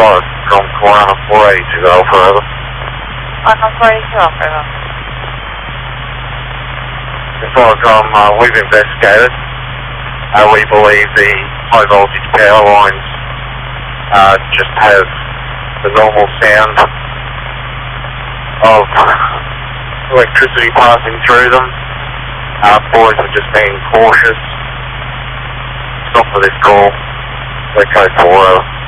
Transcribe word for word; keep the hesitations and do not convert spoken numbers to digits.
five from Corona four eighty to Alpha over. Corona four eighty to Alpha over. Before com, uh, we've investigated. Uh, we believe the high voltage power lines uh, just have the normal sound of electricity passing through them. Uh, boys are just being cautious. Stop for this call. We're code four over.